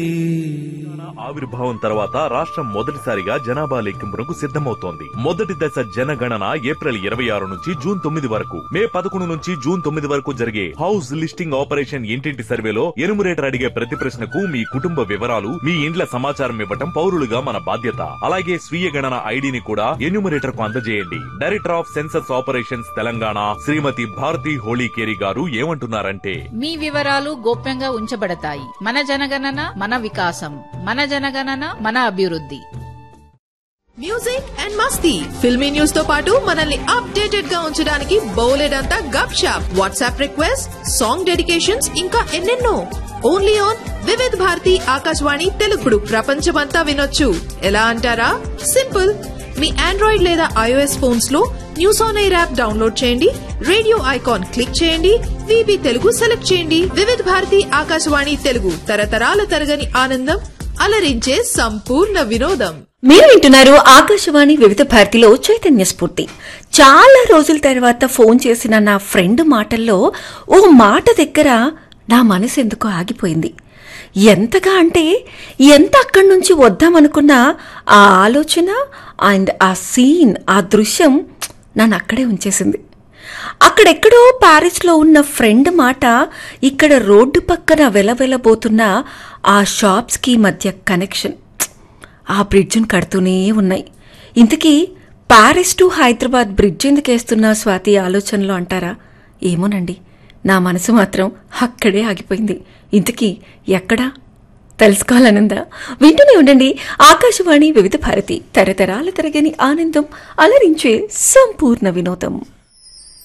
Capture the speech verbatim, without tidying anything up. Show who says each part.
Speaker 1: ఆవిర్భావం తర్వాత రాష్ట్రం మొదటిసారిగా జనాభా లెక్కింపునకు సిద్ధమవుతోంది. మొదటి దశ జనగణన ఏప్రిల్ ఇరవై ఆరు నుంచి జూన్ తొమ్మిది వరకు, మే పదకొండు నుంచి జూన్ తొమ్మిది వరకు జరిగే హౌస్ లిస్టింగ్ ఆపరేషన్ ఇంటింటి సర్వేలో ఎనుమరేటర్ అడిగే ప్రతి ప్రశ్నకు మీ కుటుంబ వివరాలు, మీ ఇండ్ల సమాచారం ఇవ్వటం పౌరులుగా మన బాధ్యత. అలాగే స్వీయ గణన ఐడిని కూడా ఎన్యూమరేటర్ కు అందజేయండి. Director of census operations Telangana శ్రీమతి భారతి హోళీకేరి గారు ఏమంటున్నారంటే,
Speaker 2: మీ వివరాలు గోప్యంగా ఉంచబడతాయి. మన జనగణన మన వికాసం, మన జనగణన మన అభివృద్ధి.
Speaker 3: Music and Masti filmy news తో పాటు మనల్ని అప్డేటెడ్ గా ఉంచడానికి బౌలెడంతా గప్ shop, WhatsApp request, song dedications, ఇంకా ఎన్నెన్నో. Only on Vividh Bharati Akashvani తెలుగుడు. ప్రపంచమంతా వినొచ్చు. ఎలా అంటారా? సింపుల్. మీ ఆండ్రాయిడ్ లేదా ఐఓఎస్ ఫోన్స్ లో news on air app download చేయండి, రేడియో ఐకాన్ క్లిక్ చేయండి, వీబీ తెలుగు సెలెక్ట్ చేయండి. వివిధ భారతి ఆకాశవాణి తెలుగు, తరతరాల తరగని ఆనందం, అలరించే సంపూర్ణ వినోదం.
Speaker 4: మీరు వింటున్నారు ఆకాశవాణి వివిధ భారతిలో చైతన్య స్ఫూర్తి. చాలా రోజుల తర్వాత ఫోన్ చేసిన నా ఫ్రెండ్ మాటల్లో ఓ మాట దగ్గర నా మనసు ఎందుకో ఆగిపోయింది. ఎంతగా అంటే ఎంత అక్కడి నుంచి వద్దామనుకున్నా ఆ ఆలోచన అండ్ ఆ సీన్, ఆ దృశ్యం నన్ను అక్కడే ఉంచేసింది. అక్కడెక్కడో ప్యారిస్లో ఉన్న ఫ్రెండ్ మాట ఇక్కడ రోడ్డు పక్కన వెలవెలబోతున్న ఆ షాప్స్కి మధ్య కనెక్షన్, ఆ బ్రిడ్జ్ను కడుతూనే ఉన్నాయి. ఇంతకీ Paris to Hyderabad bridge ఎందుకేస్తున్నా Swathi ఆలోచనలో అంటారా? ఏమోనండి, నా మనసు మాత్రం అక్కడే ఆగిపోయింది. ఇంతకీ ఎక్కడా తెలుసుకోవాలనుందా? వింటూనే ఉండండి ఆకాశవాణి వివిధ భారతి, తరతరాల తరగని ఆనందం, అలరించే సంపూర్ణ వినోదం.